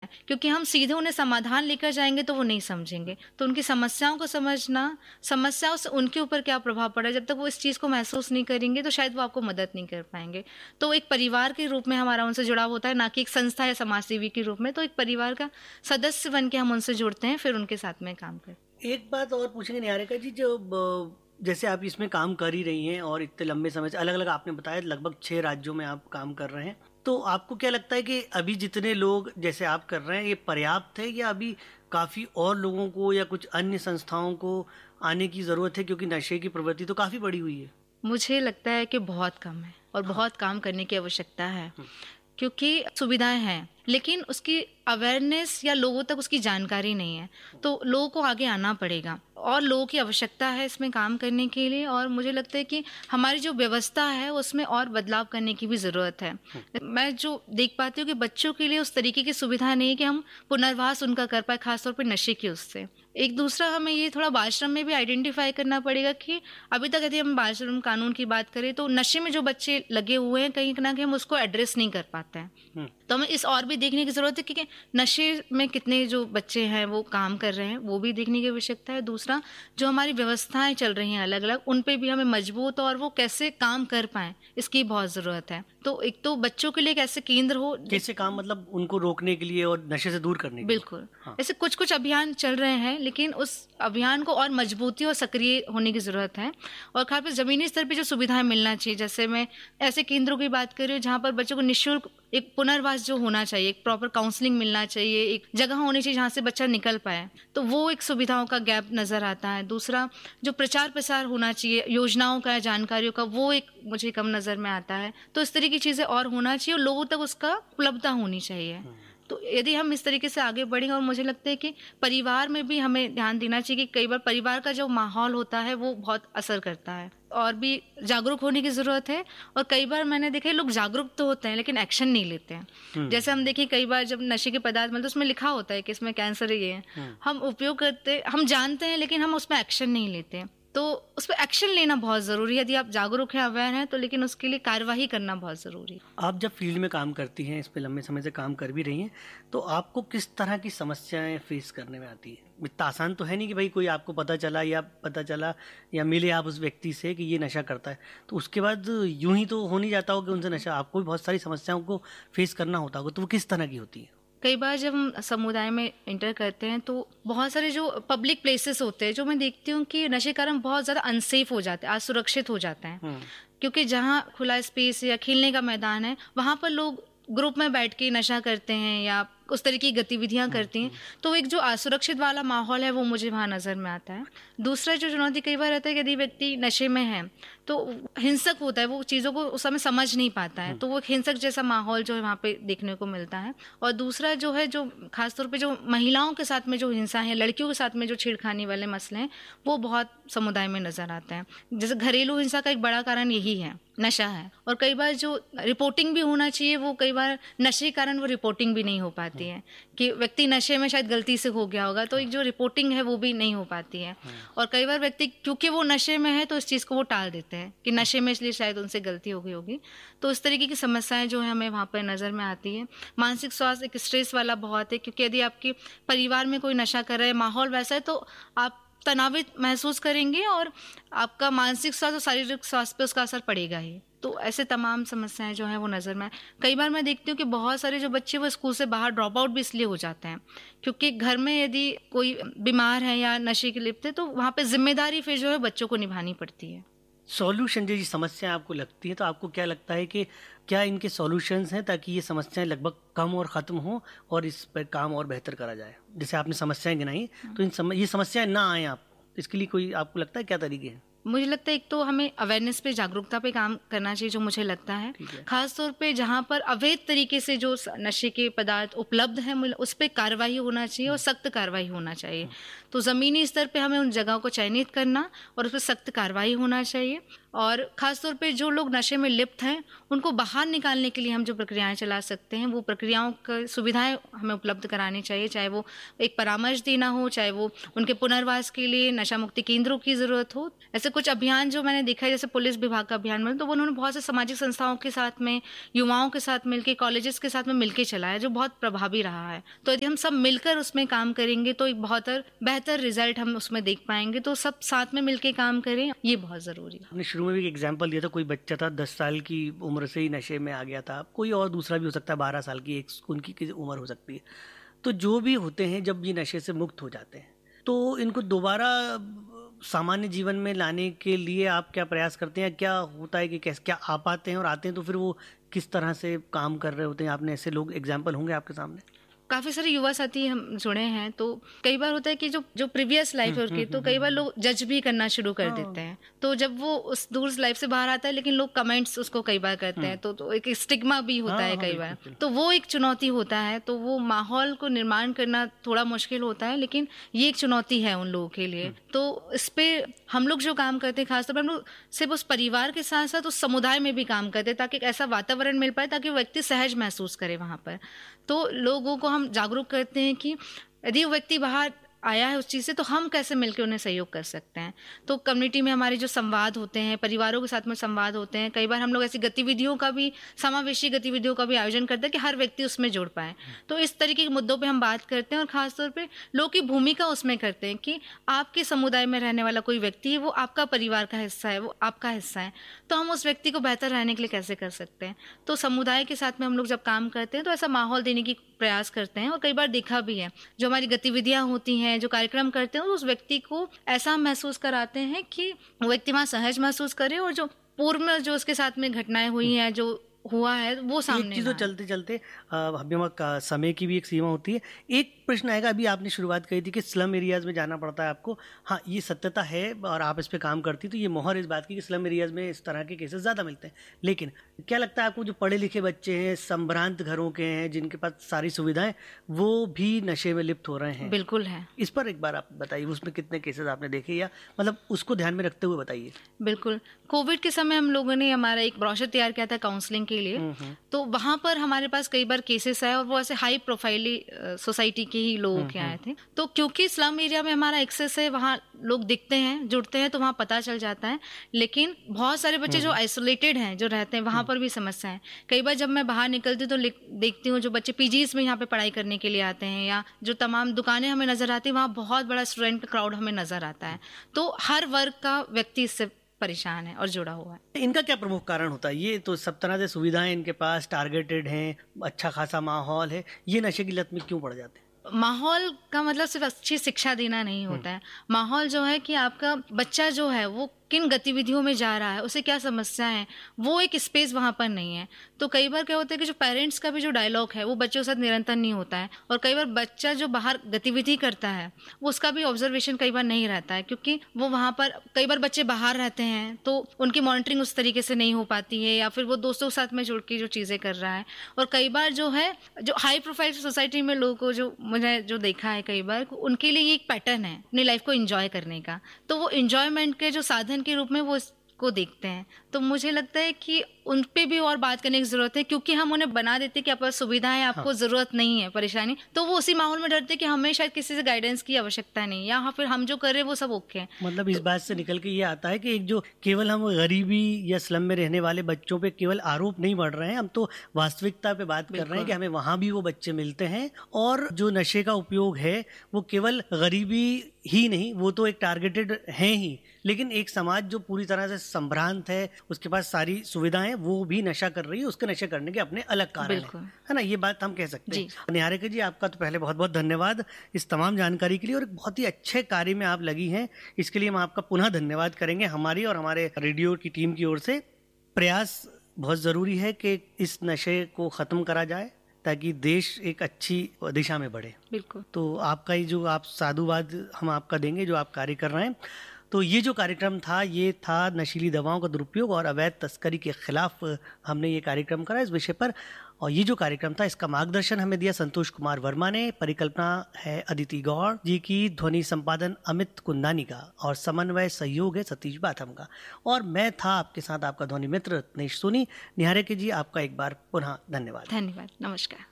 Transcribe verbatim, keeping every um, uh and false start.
क्योंकि हम सीधे उन्हें समाधान लेकर जाएंगे तो वो नहीं समझेंगे। तो उनकी समस्याओं को समझना, समस्याओं से उनके ऊपर क्या प्रभाव पड़ा है, जब तक वो इस चीज़ को महसूस नहीं करेंगे तो शायद वो आपको मदद नहीं कर पाएंगे। तो एक परिवार के रूप में हमारा उनसे जुड़ाव होता है, ना कि एक संस्था या समाज सेवी के रूप में। तो एक परिवार का सदस्य बन के हम उनसे जुड़ते हैं, फिर उनके साथ में काम करते हैं। एक बात और पूछेंगे निहारिका जी, जो जैसे आप इसमें काम कर ही रही हैं और इतने लंबे समय से अलग अलग आपने बताया लगभग छः राज्यों में आप काम कर रहे हैं, तो आपको क्या लगता है कि अभी जितने लोग जैसे आप कर रहे हैं ये पर्याप्त है, या अभी काफ़ी और लोगों को या कुछ अन्य संस्थाओं को आने की ज़रूरत है, क्योंकि नशे की प्रवृत्ति तो काफ़ी बढ़ी हुई है? मुझे लगता है कि बहुत कम है और हाँ। बहुत काम करने की आवश्यकता है, क्योंकि सुविधाएं हैं लेकिन उसकी अवेयरनेस या लोगों तक उसकी जानकारी नहीं है। तो लोगों को आगे आना पड़ेगा और लोगों की आवश्यकता है इसमें काम करने के लिए। और मुझे लगता है कि हमारी जो व्यवस्था है उसमें और बदलाव करने की भी ज़रूरत है। मैं जो देख पाती हूँ कि बच्चों के लिए उस तरीके की सुविधा नहीं है कि हम पुनर्वास उनका कर पाए, खासतौर पर नशे की उससे। एक दूसरा हमें ये थोड़ा बाल श्रम में भी आइडेंटिफाई करना पड़ेगा कि अभी तक यदि हम बाल श्रम कानून की बात करें तो नशे में जो बच्चे लगे हुए हैं कहीं ना कहीं हम उसको एड्रेस नहीं कर पाते हैं। तो हमें इस और भी देखने की ज़रूरत है कि नशे में कितने जो बच्चे हैं वो काम कर रहे हैं, वो भी देखने की आवश्यकता है। दूसरा, जो हमारी व्यवस्थाएं चल रही हैं अलग अलग, उन पे भी हमें मजबूत और वो कैसे काम कर पाएं इसकी बहुत ज़रूरत है। तो एक तो बच्चों के लिए एक ऐसे केंद्र हो, कैसे काम मतलब उनको रोकने के लिए और नशे से दूर करने के लिए। बिल्कुल हाँ। ऐसे कुछ कुछ अभियान चल रहे हैं, लेकिन उस अभियान को और मजबूती और सक्रिय होने की ज़रूरत है। और खासकर ज़मीनी स्तर पर जो सुविधाएं मिलना चाहिए, जैसे मैं ऐसे केंद्रों की बात कर रही हूँ जहाँ पर बच्चों को निःशुल्क एक पुनर्वास जो होना चाहिए, एक प्रॉपर काउंसलिंग मिलना चाहिए, एक जगह होनी चाहिए जहाँ से बच्चा निकल पाए, तो वो एक सुविधाओं का गैप नज़र आता है। दूसरा, जो प्रचार प्रसार होना चाहिए योजनाओं का, जानकारियों का, वो एक मुझे कम नज़र में आता है। तो इस तरह की चीज़ें और होना चाहिए और लोगों तक उसका उपलब्धता होनी चाहिए। तो यदि हम इस तरीके से आगे बढ़ेंगे, और मुझे लगता है कि परिवार में भी हमें ध्यान देना चाहिए कि कई बार परिवार का जो माहौल होता है वो बहुत असर करता है, और भी जागरूक होने की ज़रूरत है। और कई बार मैंने देखा है लोग जागरूक तो होते हैं लेकिन एक्शन नहीं लेते हैं। जैसे हम देखिए कई बार जब नशे के पदार्थ मतलब उसमें लिखा होता है कि इसमें कैंसर है, ये है, हम उपयोग करते, हम जानते हैं लेकिन हम उसमें एक्शन नहीं लेते। तो उस पर एक्शन लेना बहुत ज़रूरी है। यदि आप जागरूक हैं, अवेयर हैं, तो लेकिन उसके लिए कार्यवाही करना बहुत ज़रूरी है। आप जब फील्ड में काम करती हैं, इस पे लंबे समय से काम कर भी रही हैं, तो आपको किस तरह की समस्याएं फेस करने में आती है? इतना आसान तो है नहीं कि भाई कोई आपको पता चला या पता चला या मिले आप उस व्यक्ति से कि ये नशा करता है, तो उसके बाद यूं ही तो हो नहीं जाता हो कि उनसे नशा, आपको भी बहुत सारी समस्याओं को फेस करना होता होगा, तो वो किस तरह की होती है? कई बार जब हम समुदाय में इंटर करते हैं तो बहुत सारे जो पब्लिक प्लेसेस होते हैं, जो मैं देखती हूँ कि नशे कारण बहुत ज़्यादा अनसेफ हो जाते हैं, असुरक्षित हो जाते हैं। क्योंकि जहाँ खुला स्पेस या खेलने का मैदान है, वहाँ पर लोग ग्रुप में बैठ के नशा करते हैं या उस तरह की गतिविधियां करती हैं, तो एक जो असुरक्षित वाला माहौल है वो मुझे वहाँ नज़र में आता है। दूसरा जो चुनौती कई बार रहता है कि यदि व्यक्ति नशे में है तो हिंसक होता है, वो चीज़ों को उस समय समझ नहीं पाता है, तो वो हिंसक जैसा माहौल जो है वहाँ पे देखने को मिलता है। और दूसरा जो है, जो खासतौर पे जो महिलाओं के साथ में जो हिंसा है, लड़कियों के साथ में जो छेड़खानी वाले मसले हैं, वो बहुत समुदाय में नज़र आते हैं। जैसे घरेलू हिंसा का एक बड़ा कारण यही है, नशा है। और कई बार जो रिपोर्टिंग भी होना चाहिए, वो कई बार नशे के कारण वो रिपोर्टिंग भी नहीं हो पाती है कि व्यक्ति नशे में शायद गलती से हो गया होगा, तो एक जो रिपोर्टिंग है वो भी नहीं हो पाती है। और कई बार व्यक्ति क्योंकि वो नशे में है तो इस चीज़ को वो टाल देते हैं कि नशे में इसलिए शायद उनसे गलती हो गई होगी। तो इस तरीके की समस्याएं जो है हमें वहाँ पर नज़र में आती है। मानसिक स्वास्थ्य एक स्ट्रेस वाला बहुत है, क्योंकि यदि आपके परिवार में कोई नशा कर रहा है, माहौल वैसा है, तो आप तनावित महसूस करेंगे और आपका मानसिक स्वास्थ्य और शारीरिक स्वास्थ्य पे उसका असर पड़ेगा ही। तो ऐसे तमाम समस्याएं जो हैं वो नज़र में। कई बार मैं देखती हूँ कि बहुत सारे जो बच्चे वो स्कूल से बाहर ड्रॉप आउट भी इसलिए हो जाते हैं क्योंकि घर में यदि कोई बीमार है या नशे की लिप्त है, तो वहाँ पे जिम्मेदारी फिर जो है बच्चों को निभानी पड़ती है। सॉल्यूशन जैसी समस्याएं आपको लगती हैं, तो आपको क्या लगता है कि क्या इनके सॉल्यूशंस हैं ताकि ये समस्याएं लगभग कम और ख़त्म हो और इस पर काम और बेहतर करा जाए? जैसे आपने समस्याएं गिनाई, तो इन सम, ये समस्याएं ना आए आप, इसके लिए कोई आपको लगता है क्या तरीके हैं? मुझे लगता है एक तो हमें अवेयरनेस पे, जागरूकता पे काम करना चाहिए, जो मुझे लगता है, है। खास तौर पे जहाँ पर अवैध तरीके से जो नशे के पदार्थ उपलब्ध हैं उस पर कार्रवाई होना चाहिए और सख्त कार्रवाई होना चाहिए। तो ज़मीनी स्तर पे हमें उन जगहों को चयनित करना और उस पर सख्त कार्रवाई होना चाहिए। और ख़ास तौर पे जो लोग नशे में लिप्त हैं उनको बाहर निकालने के लिए हम जो प्रक्रियाएं चला सकते हैं, वो प्रक्रियाओं की सुविधाएं हमें उपलब्ध करानी चाहिए, चाहे वो एक परामर्श देना हो, चाहे वो उनके पुनर्वास के लिए नशा मुक्ति केंद्रों की ज़रूरत हो। ऐसे जैसे कुछ अभियान जो मैंने देखा है, जैसे पुलिस विभाग का अभियान में, तो वो उन्होंने बहुत से सामाजिक संस्थाओं के साथ में, युवाओं के साथ मिलकर, कॉलेजेस के साथ में मिलकर चलाया, जो बहुत प्रभावी रहा है। तो यदि हम सब मिलकर उसमें काम करेंगे तो एक बहुत बेहतर रिजल्ट हम उसमें देख पाएंगे। तो सब साथ में मिलकर काम करें, ये बहुत जरूरी है। आपने शुरू में भी एक एग्जांपल दिया था, कोई बच्चा था दस साल की उम्र से ही नशे में आ गया था, कोई और दूसरा भी हो सकता है, बारह साल की एक उनकी उम्र हो सकती है। तो जो भी होते हैं, जब ये नशे से मुक्त हो जाते हैं तो इनको दोबारा सामान्य जीवन में लाने के लिए आप क्या प्रयास करते हैं? क्या होता है कि कैसे, क्या आ पाते हैं और आते हैं तो फिर वो किस तरह से काम कर रहे होते हैं? आपने ऐसे लोग एग्जाम्पल होंगे आपके सामने? काफ़ी सारे युवा साथी हम जुड़े हैं, तो कई बार होता है कि जो जो प्रीवियस लाइफ है उसकी, तो कई बार लोग जज भी करना शुरू कर देते हैं। तो जब वो उस दूर लाइफ से बाहर आता है, लेकिन लोग कमेंट्स उसको कई बार करते हैं, तो, तो एक स्टिग्मा भी होता है कई बार। तो वो एक चुनौती होता है। तो वो माहौल को निर्माण करना थोड़ा मुश्किल होता है, लेकिन ये एक चुनौती है उन लोगों के लिए। तो इस पे हम लोग जो काम करते हैं, खासतौर पर हम लोग सिर्फ उस परिवार के साथ साथ उस समुदाय में भी काम करते हैं, ताकि एक ऐसा वातावरण मिल पाए ताकि वो व्यक्ति सहज महसूस करे वहाँ पर। तो लोगों को हम जागरूक करते हैं कि यदि वो व्यक्ति बाहर आया है उस चीज़ से, तो हम कैसे मिलकर उन्हें सहयोग कर सकते हैं। तो कम्युनिटी में हमारे जो संवाद होते हैं, परिवारों के साथ में संवाद होते हैं, कई बार हम लोग ऐसी गतिविधियों का भी, समावेशी गतिविधियों का भी आयोजन करते हैं कि हर व्यक्ति उसमें जुड़ पाए। तो इस तरीके के मुद्दों पे हम बात करते हैं, और खासतौर पे लोग की भूमिका उसमें करते हैं कि आपके समुदाय में रहने वाला कोई व्यक्ति है, वो आपका परिवार का हिस्सा है, वो आपका हिस्सा है, तो हम उस व्यक्ति को बेहतर रहने के लिए कैसे कर सकते हैं। तो समुदाय के साथ में हम लोग जब काम करते हैं तो ऐसा माहौल देने की प्रयास करते हैं, और कई बार देखा भी है, जो हमारी गतिविधियां होती हैं, जो कार्यक्रम करते हैं, उस व्यक्ति को ऐसा महसूस कराते हैं कि वो व्यक्ति वहाँ सहज महसूस करे, और जो पूर्व में जो उसके साथ में घटनाएं हुई हैं, जो हुआ है, वो सामने चीज़ तो चलते चलते अभी का समय की भी एक सीमा होती है। एक प्रश्न आएगा, अभी आपने शुरुआत करी थी कि स्लम एरियाज में जाना पड़ता है आपको। हाँ, ये सत्यता है और आप इस पे काम करती, तो ये मोहर इस बात की कि स्लम एरियाज में इस तरह के केसेस ज़्यादा मिलते हैं। लेकिन क्या लगता है आपको, जो पढ़े लिखे बच्चे हैं, संभ्रांत घरों के हैं, जिनके पास सारी सुविधाएं, वो भी नशे में लिप्त हो रहे हैं? बिल्कुल है। इस पर एक बार आप बताइए, उसमें कितने केसेस आपने देखे, या मतलब उसको ध्यान में रखते हुए बताइए। बिल्कुल, कोविड के समय हम लोगों ने हमारा एक ब्रोशर तैयार किया था काउंसलिंग के लिए, तो वहाँ पर हमारे पास कई बार केसेस आए, और वो ऐसे हाई प्रोफाइल सोसाइटी के ही लोगों के आए थे। तो क्योंकि स्लम एरिया में हमारा एक्सेस है, वहाँ लोग दिखते हैं, जुड़ते हैं, तो वहाँ पता चल जाता है। लेकिन बहुत सारे बच्चे जो आइसोलेटेड हैं, जो रहते हैं, वहाँ पर भी समस्या है। कई बार जब मैं बाहर निकलती हूँ तो देखती हूँ जो बच्चे पीजीज में यहाँ पे पढ़ाई करने के लिए आते हैं, या जो तमाम दुकानें हमें नजर आती हैं, वहाँ बहुत बड़ा स्टूडेंट क्राउड हमें नजर आता है। तो हर वर्ग का व्यक्ति इससे परेशान है और जुड़ा हुआ है। इनका क्या प्रमुख कारण होता है? ये तो सब तरह से सुविधाएं इनके पास, टारगेटेड हैं, अच्छा खासा माहौल है, ये नशे की लत में क्यों पड़ जाते हैं? माहौल का मतलब सिर्फ अच्छी शिक्षा देना नहीं होता है। माहौल जो है कि आपका बच्चा जो है वो किन गतिविधियों में जा रहा है, उसे क्या समस्या है, वो एक स्पेस वहाँ पर नहीं है। तो कई बार क्या होता है कि जो पेरेंट्स का भी जो डायलॉग है वो बच्चों के साथ निरंतर नहीं होता है, और कई बार बच्चा जो बाहर गतिविधि करता है उसका भी ऑब्जर्वेशन कई बार नहीं रहता है, क्योंकि वो वहाँ पर, कई बार बच्चे बाहर रहते हैं तो उनकी मॉनिटरिंग उस तरीके से नहीं हो पाती है, या फिर वो दोस्तों के साथ में जुड़ के जो चीज़ें कर रहा है। और कई बार जो है, जो हाई प्रोफाइल सोसाइटी में लोगों को जो मैंने जो देखा है, कई बार उनके लिए ये एक पैटर्न है अपनी लाइफ को एंजॉय करने का, तो वो एंजॉयमेंट के जो साधन के रूप में वो को देखते हैं। तो मुझे लगता है कि उन पे भी और बात करने की जरूरत है, क्योंकि हम उन्हें बना देते हैं कि आपके पास सुविधा है, आपको हाँ। जरूरत नहीं है, परेशानी, तो वो उसी माहौल में डरते हैं कि हमें शायद किसी से गाइडेंस की आवश्यकता नहीं, या फिर हम जो कर रहे हैं वो सब ओके है। मतलब इस तो, बात से निकल के ये आता है कि एक जो केवल हम गरीबी या स्लम में रहने वाले बच्चों पे केवल आरोप नहीं बढ़ रहे हैं, हम तो वास्तविकता पे बात कर रहे हैं कि हमें वहाँ भी वो बच्चे मिलते हैं, और जो नशे का उपयोग है वो केवल गरीबी ही नहीं, वो तो एक टारगेटेड है ही, लेकिन एक समाज जो पूरी तरह से संभ्रांत है, उसके पास सारी सुविधाएं, वो भी नशा कर रही है, उसके नशे करने के अपने अलग कारण है, है ना? ये बात हम कह सकते हैं। निहारिका जी, आपका तो पहले बहुत बहुत धन्यवाद इस तमाम जानकारी के लिए, और एक बहुत ही अच्छे कार्य में आप लगी हैं, इसके लिए हम आपका पुनः धन्यवाद करेंगे हमारी और हमारे रेडियो की टीम की ओर से। प्रयास बहुत ज़रूरी है कि इस नशे को ख़त्म करा जाए, ताकि देश एक अच्छी दिशा में बढ़े। बिल्कुल। तो आपका ही जो आप साधुवाद हम आपका देंगे, जो आप कार्य कर रहे हैं। तो ये जो कार्यक्रम था, ये था नशीली दवाओं का दुरुपयोग और अवैध तस्करी के खिलाफ हमने ये कार्यक्रम करा इस विषय पर। और ये जो कार्यक्रम था, इसका मार्गदर्शन हमें दिया संतोष कुमार वर्मा ने, परिकल्पना है अदिति गौड़ जी की, ध्वनि संपादन अमित कुंदानी का, और समन्वय सहयोग है सतीश बाथम का, और मैं था आपके साथ आपका ध्वनि मित्र रत्नेश सोनी। निहारिका जी, आपका एक बार पुनः धन्यवाद। धन्यवाद, नमस्कार।